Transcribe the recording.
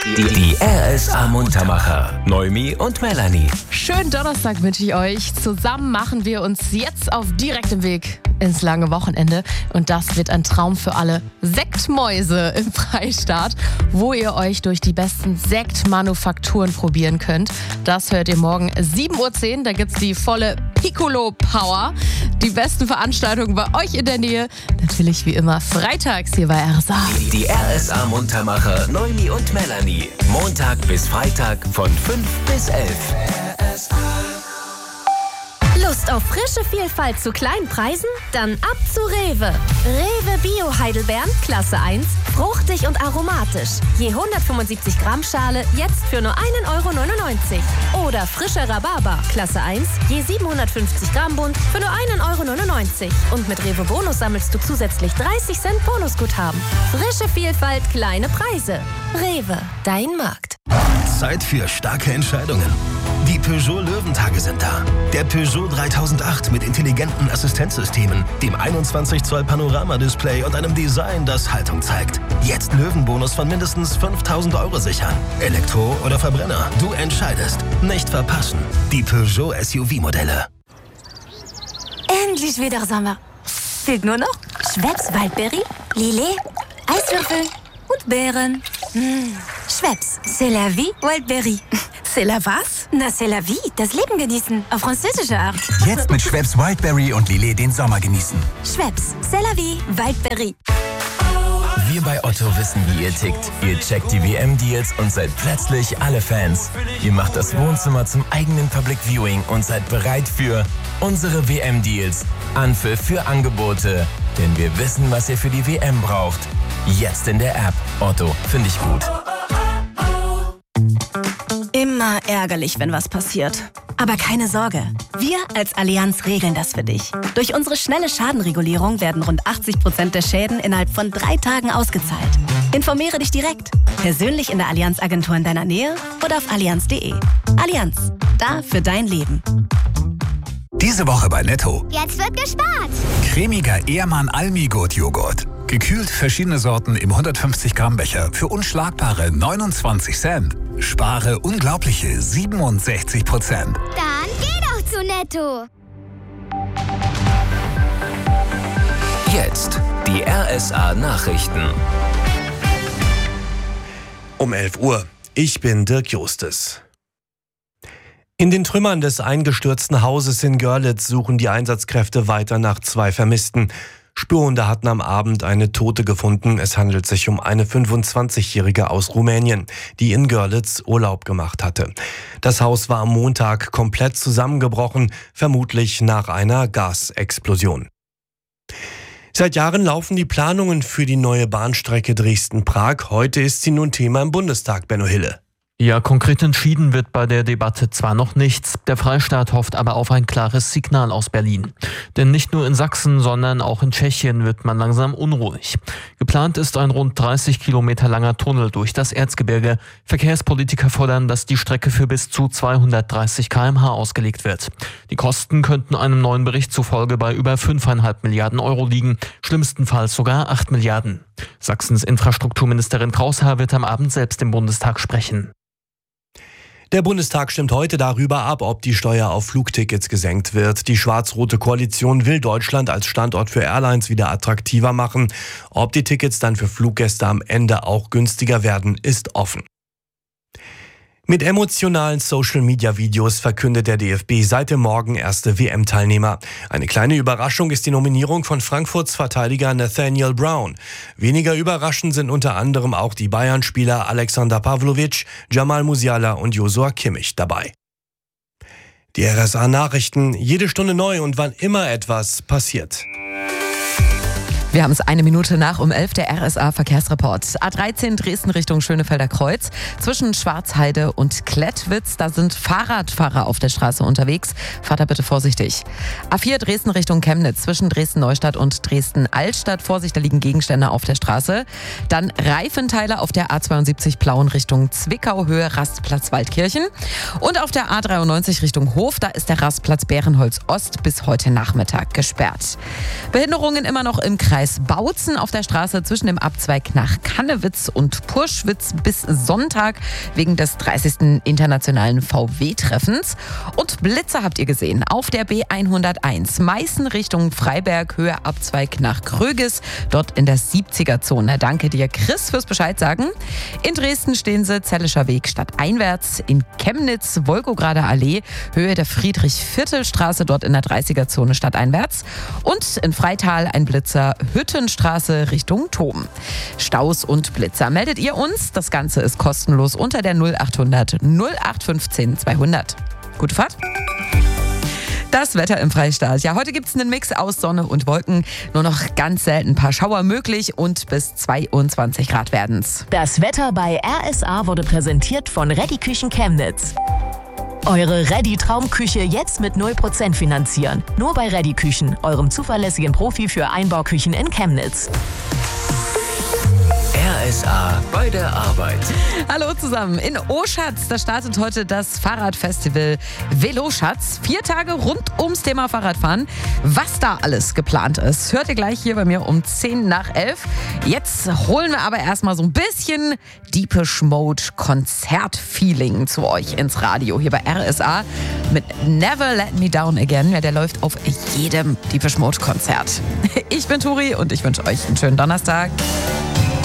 Die RSA Muntermacher. Noemi und Melanie. Schönen Donnerstag wünsche ich euch. Zusammen machen wir uns jetzt auf direktem Weg ins lange Wochenende. Und das wird ein Traum für alle Sektmäuse im Freistaat, wo ihr euch durch die besten Sektmanufakturen probieren könnt. Das hört ihr morgen 7.10 Uhr. Da gibt's die volle Piccolo Power. Die besten Veranstaltungen bei euch in der Nähe. Natürlich wie immer freitags hier bei RSA. Die RSA Muntermacher Noemi und Melanie. Montag bis Freitag von 5 bis 11. Lust auf frische Vielfalt zu kleinen Preisen? Dann ab zu Rewe. Rewe Bio Heidelbeeren, Klasse 1, fruchtig und aromatisch. Je 175 Gramm Schale, jetzt für nur 1,99 €. Oder frischer Rhabarber, Klasse 1, je 750 Gramm Bund, für nur 1,99 €. Und mit Rewe Bonus sammelst du zusätzlich 30 Cent Bonusguthaben. Frische Vielfalt, kleine Preise. Rewe, dein Markt. Zeit für starke Entscheidungen. Die Peugeot Löwentage sind da. Der Peugeot 3008 mit intelligenten Assistenzsystemen, dem 21 Zoll Panoramadisplay und einem Design, das Haltung zeigt. Jetzt Löwenbonus von mindestens 5.000 € sichern. Elektro oder Verbrenner, du entscheidest. Nicht verpassen. Die Peugeot SUV-Modelle. Endlich wieder Sommer. Fehlt nur noch Schweppes Waldbeere, Lillet, Eiswürfel und Beeren. Schweppes, c'est la vie, Wildberry. C'est la was? Na, c'est la vie, das Leben genießen, auf französische Art. Jetzt mit Schweppes Wildberry und Lillet den Sommer genießen. Schweppes, c'est la vie, Wildberry. Wir bei Otto wissen, wie ihr tickt. Ihr checkt die WM-Deals und seid plötzlich alle Fans. Ihr macht das Wohnzimmer zum eigenen Public Viewing und seid bereit für unsere WM-Deals. Anpfiff für Angebote. Denn wir wissen, was ihr für die WM braucht. Jetzt in der App. Otto, finde ich gut. Immer ärgerlich, wenn was passiert. Aber keine Sorge, wir als Allianz regeln das für dich. Durch unsere schnelle Schadenregulierung werden rund 80% der Schäden innerhalb von 3 Tagen ausgezahlt. Informiere dich direkt, persönlich in der Allianz-Agentur in deiner Nähe oder auf allianz.de. Allianz, da für dein Leben. Diese Woche bei Netto. Jetzt wird gespart. Cremiger Ehrmann Almigurt-Joghurt. Gekühlt verschiedene Sorten im 150 Gramm Becher für unschlagbare 29 Cent. Spare unglaubliche 67%. Dann geh doch zu Netto. Jetzt die RSA Nachrichten. Um 11 Uhr. Ich bin Dirk Justes. In den Trümmern des eingestürzten Hauses in Görlitz suchen die Einsatzkräfte weiter nach 2 Vermissten. Spürhunde hatten am Abend eine Tote gefunden. Es handelt sich um eine 25-Jährige aus Rumänien, die in Görlitz Urlaub gemacht hatte. Das Haus war am Montag komplett zusammengebrochen, vermutlich nach einer Gasexplosion. Seit Jahren laufen die Planungen für die neue Bahnstrecke Dresden-Prag. Heute ist sie nun Thema im Bundestag, Benno Hille. Ja, konkret entschieden wird bei der Debatte zwar noch nichts, der Freistaat hofft aber auf ein klares Signal aus Berlin. Denn nicht nur in Sachsen, sondern auch in Tschechien wird man langsam unruhig. Geplant ist ein rund 30 Kilometer langer Tunnel durch das Erzgebirge. Verkehrspolitiker fordern, dass die Strecke für bis zu 230 km/h ausgelegt wird. Die Kosten könnten einem neuen Bericht zufolge bei über 5,5 Milliarden € liegen, schlimmstenfalls sogar 8 Milliarden. Sachsens Infrastrukturministerin Kraushaar wird am Abend selbst im Bundestag sprechen. Der Bundestag stimmt heute darüber ab, ob die Steuer auf Flugtickets gesenkt wird. Die schwarz-rote Koalition will Deutschland als Standort für Airlines wieder attraktiver machen. Ob die Tickets dann für Fluggäste am Ende auch günstiger werden, ist offen. Mit emotionalen Social-Media-Videos verkündet der DFB seit dem Morgen erste WM-Teilnehmer. Eine kleine Überraschung ist die Nominierung von Frankfurts Verteidiger Nathaniel Brown. Weniger überraschend sind unter anderem auch die Bayern-Spieler Alexander Pavlovic, Jamal Musiala und Joshua Kimmich dabei. Die RSA-Nachrichten, jede Stunde neu und wann immer etwas passiert. Wir haben es 1 Minute nach um 11, der RSA-Verkehrsreport. A13 Dresden Richtung Schönefelder Kreuz. Zwischen Schwarzheide und Klettwitz, da sind Fahrradfahrer auf der Straße unterwegs. Fahrt da bitte vorsichtig. A4 Dresden Richtung Chemnitz. Zwischen Dresden-Neustadt und Dresden-Altstadt. Vorsicht, da liegen Gegenstände auf der Straße. Dann Reifenteile auf der A72 Plauen Richtung Zwickau, Höhe Rastplatz Waldkirchen. Und auf der A93 Richtung Hof, da ist der Rastplatz Bärenholz Ost bis heute Nachmittag gesperrt. Behinderungen immer noch im Kreis Umkreis Bautzen auf der Straße zwischen dem Abzweig nach Kannewitz und Purschwitz bis Sonntag wegen des 30. internationalen VW-Treffens. Und Blitzer habt ihr gesehen auf der B101 Meißen Richtung Freiberg, Höhe Abzweig nach Krögis, dort in der 70er-Zone. Danke dir, Chris, fürs Bescheid sagen. In Dresden stehen sie Zellischer Weg stadteinwärts, in Chemnitz Wolgograder Allee, Höhe der Friedrich-Viertel-Straße, dort in der 30er-Zone stadteinwärts. Und in Freital ein Blitzer Hüttenstraße Richtung Thom. Staus und Blitzer meldet ihr uns. Das Ganze ist kostenlos unter der 0800 0815 200. Gute Fahrt. Das Wetter im Freistaat. Ja, heute gibt es einen Mix aus Sonne und Wolken. Nur noch ganz selten ein paar Schauer möglich und bis 22 Grad werden's. Das Wetter bei RSA wurde präsentiert von Reddy Küchen Chemnitz. Eure Reddy-Traumküche jetzt mit 0% finanzieren. Nur bei Reddy Küchen, eurem zuverlässigen Profi für Einbauküchen in Chemnitz. RSA bei der Arbeit. Hallo zusammen. In Oschatz, da startet heute das Fahrradfestival Veloschatz. 4 Tage rund ums Thema Fahrradfahren. Was da alles geplant ist, hört ihr gleich hier bei mir um 10 nach 11. Jetzt holen wir aber erstmal so ein bisschen Deepish Mode Konzertfeeling zu euch ins Radio hier bei RSA mit Never Let Me Down Again. Ja, der läuft auf jedem Deepish Mode Konzert. Ich bin Turi und ich wünsche euch einen schönen Donnerstag.